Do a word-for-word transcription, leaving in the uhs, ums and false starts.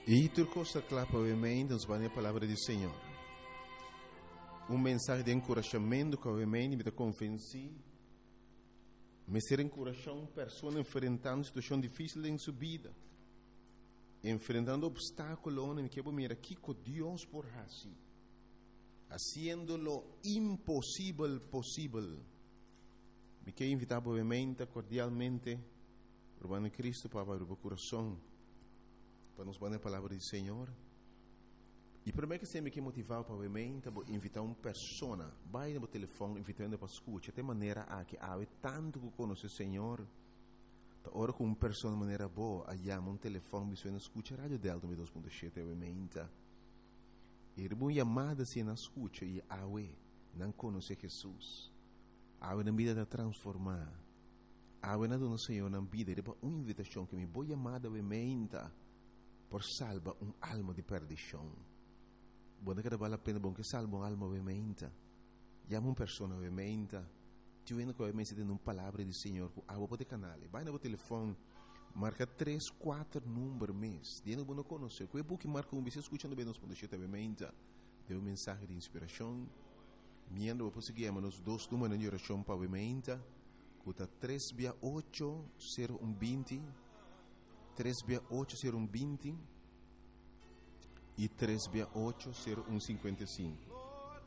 E turcosa clapa obviamente nos vai a palavra do Senhor. Um mensagem de encorajamento que obviamente me convenci, me ser encorajar uma pessoa enfrentando uma situação difícil em sua vida, enfrentando obstáculos, onde me quero mirar aqui com Deus por assim, haciendo lo impossível possível. Me quero invitar obviamente, cordialmente, para o Cristo para abrir o coração, para nos dar a palavra do Senhor. E primeiro que sempre que motivar para obviamente, invitar uma pessoa, vai no telefone, invitando para escutar, de maneira a que há tanto que conhece o Senhor, da hora com uma pessoa de maneira boa, aí um telefone, você não escuta a rádio Delta dois ponto sete, obviamente. E uma chamada se não escuta, e há não conhece Jesus, há na vida de transformar, há na dona Senhor na vida, e uma invitação que me vou chamada obviamente, por salvar uma alma de perdição. Buona che vale la pena bom que salva uma alma ovviamente. Chiama uma pessoa ovviamente. Ti vendo che ovviamente tem uma palavra do Senhor com água para o canal. Vai no telefone, marca três, quatro números mês. Diano não conhece. Que é porque marca um vídeo escutando bem nos pontos obviamente. Deu mensagem de inspiração. Miando vou conseguir nos dois números de oração para obviamente. Cuta três oito zero um vinte, três oito zero um vinte e três oito zero um cinquenta e cinco.